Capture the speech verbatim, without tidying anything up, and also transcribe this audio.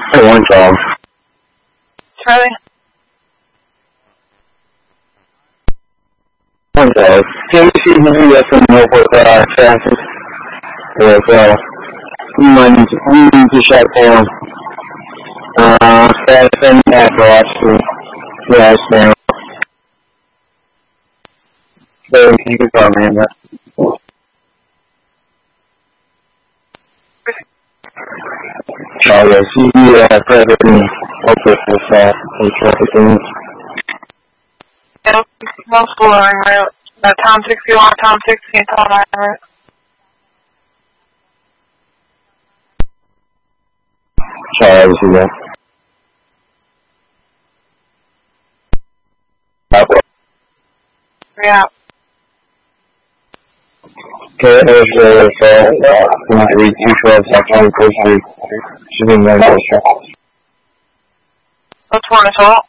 Hey, one twelve. Charlie? one twelve. Can you see who you have some help with uh, traffic? With, uh, we need to shut down. Uh, fast and after yes, now. So, you can call me, man. Charlie, see you, uh, president, hopefully, with, uh, the traffic things. Yeah, no schooling, right? Uh, Tom sixty-one, Tom sixteen, Tom nine, right? Charlie, see ya. Yeah. Okay, there's the, uh, we need to read two twelve, section, first read, shooting gun, What's one assault?